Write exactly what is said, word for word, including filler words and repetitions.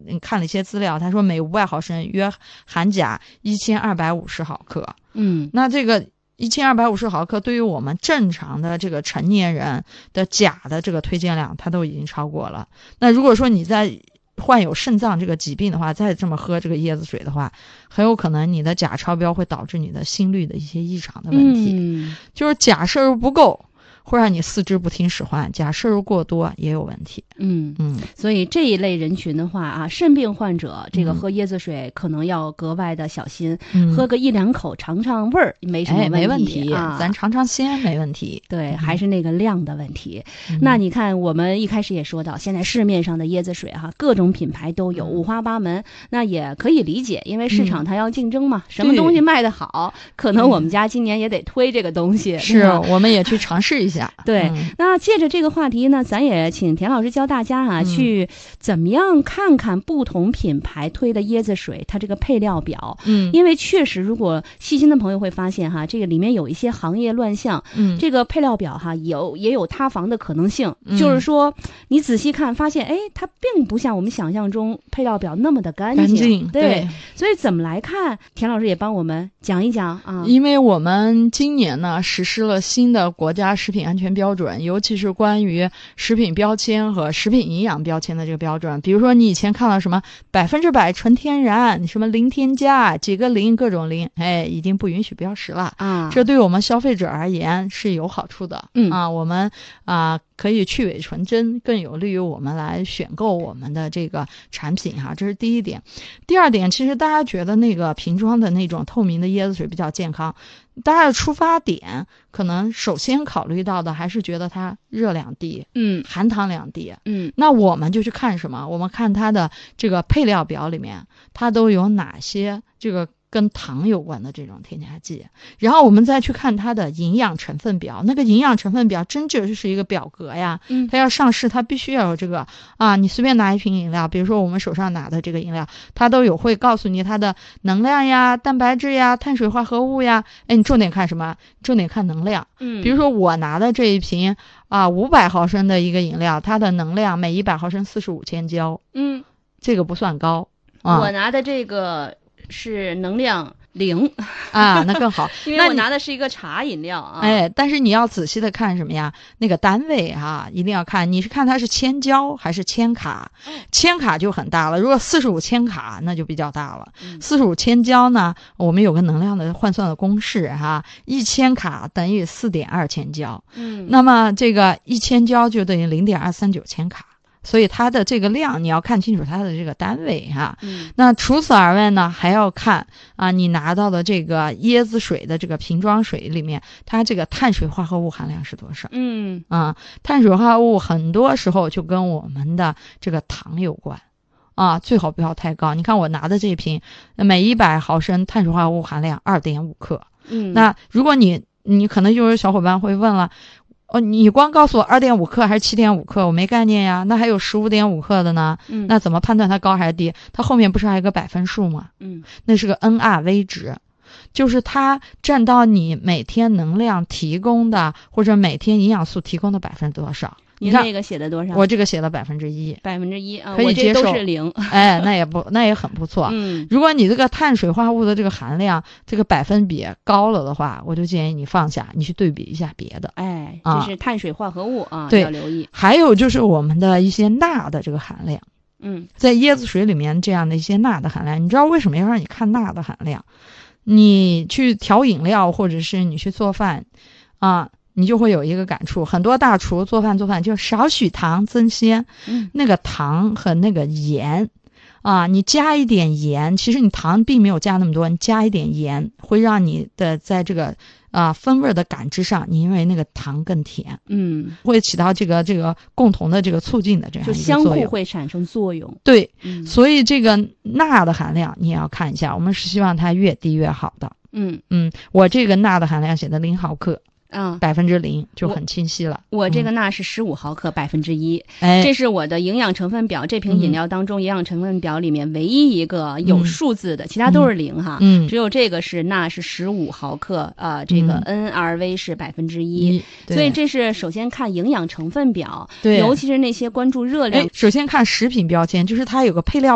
看了一些资料，他说每五百毫升约含钾一千二百五十毫克。 嗯， 那这个一千二百五十毫克对于我们正常的这个成年人的钾的这个推荐量，它都已经超过了。那如果说你在患有肾脏这个疾病的话，再这么喝这个椰子水的话，很有可能你的钾超标会导致你的心率的一些异常的问题。 嗯， 就是钾摄入不够会让你四肢不听使唤，钾摄入过多也有问题。 嗯嗯， 所以这一类人群的话啊，肾病患者这个喝椰子水可能要格外的小心， 嗯、 喝个一两口尝尝味儿没什么问题， 哎、没问题、 啊， 咱尝尝鲜没问题。 对、 嗯， 还是那个量的问题、 嗯。 那你看，我们一开始也说到，现在市面上的椰子水哈、啊，各种品牌都有，五花八门，那也可以理解，因为市场它要竞争嘛，嗯、什么东西卖得好，可能我们家今年也得推这个东西。 是，我们也去尝试一下。 对。 嗯， 那借着这个话题呢，咱也请田老师教大家啊、嗯，去怎么样看看不同品牌推的椰子水它这个配料表。 嗯， 因为确实如果细心的朋友会发现哈，这个里面有一些行业乱象。 嗯，这个配料表哈有也有塌房的可能性、嗯、就是说你仔细看发现，哎，它并不像我们想象中配料表那么的干净。 干净， 对， 对， 所以怎么来看，田老师也帮我们讲一讲啊。 因为我们今年呢实施了新的国家食品安全标准，尤其是关于食品标签和食品营养标签的这个标准。比如说你以前看到什么百分之百纯天然，什么零添加，几个零各种零，哎，已经不允许标识了啊。 这对我们消费者而言是有好处的。 嗯啊，我们啊可以去伪纯真，更有利于我们来选购我们的这个产品哈，这是第一点。第二点，其实大家觉得那个瓶装的那种透明的椰子水比较健康，大家的出发点可能首先考虑到的还是觉得它热量低， 嗯， 含糖量低， 嗯， 那我们就去看什么？我们看它的这个配料表里面，它都有哪些这个跟糖有关的这种添加剂，然后我们再去看它的营养成分表。那个营养成分表真就是一个表格呀， 嗯， 它要上市，它必须要有这个啊。你随便拿一瓶饮料，比如说我们手上拿的这个饮料，它都有会告诉你它的能量呀、蛋白质呀、碳水化合物呀。哎，你重点看什么？重点看能量。 嗯， 比如说我拿的这一瓶啊五百毫升的一个饮料，它的能量每一百毫升四十五千焦， 嗯， 这个不算高啊。 我拿的这个是能量零啊，那更好， 因为我拿的是一个茶饮料啊。 哎，但是你要仔细的看什么呀？那个单位啊，一定要看，你是看它是千焦还是千卡？ 哦、 千卡就很大了，如果四十五千卡那就比较大了。四十五千焦呢，我们有个能量的换算的公式哈、啊，一千卡等于四点二千焦。 嗯， 那么这个一千焦就等于零点二三九千卡。所以它的这个量你要看清楚它的这个单位哈、啊嗯， 那除此而外呢，还要看啊，你拿到的这个椰子水的这个瓶装水里面，它这个碳水化合物含量是多少？ 嗯啊，碳水化合物很多时候就跟我们的这个糖有关啊，最好不要太高。你看我拿的这瓶，每一百毫升碳水化合物含量二点五克。 嗯， 那如果你你可能就有小伙伴会问了。哦，你光告诉我二点五克还是七点五克，我没概念呀。那还有十五点五克的呢？ 嗯， 那怎么判断它高还是低？它后面不是还有个百分数吗？ 嗯， 那是个 N R V 值，就是它占到你每天能量提供的或者每天营养素提供的百分之多少？ 您那个写的多少？ 我这个写了百分之一， 百分之一啊， 可以接受， 我这都是零。 哎，那也不，那也很不错。 嗯， 如果你这个碳水化合物的这个含量，这个百分比高了的话，我就建议你放下，你去对比一下别的。 哎， 啊、 这是碳水化合物啊， 对， 要留意。 还有就是我们的一些钠的这个含量。 嗯， 在椰子水里面这样的一些钠的含量，你知道为什么要让你看钠的含量？你去调饮料或者是你去做饭啊。你就会有一个感触，很多大厨做饭做饭就少许糖增鲜， 嗯， 那个糖和那个盐啊，你加一点盐，其实你糖并没有加那么多，你加一点盐会让你的在这个啊风味的感知上，你因为那个糖更甜， 嗯， 会起到这个这个共同的这个促进的这样一个作用， 就相互会产生作用。 对， 嗯， 所以这个钠的含量你也要看一下，我们是希望它越低越好的。 嗯嗯，我这个钠的含量写的零毫克。 啊， 百分之零就很清晰了。 我, 我这个钠是十五毫克，百分之一。 哎， 这是我的营养成分表。这瓶饮料当中，营养成分表里面唯一一个有数字的， 嗯、 其他都是零哈。 嗯， 只有这个是钠是十五毫克，啊、呃，这个 N R V 是百分之一。所以这是首先看营养成分表， 对， 尤其是那些关注热量。 首先看食品标签，就是它有个配料。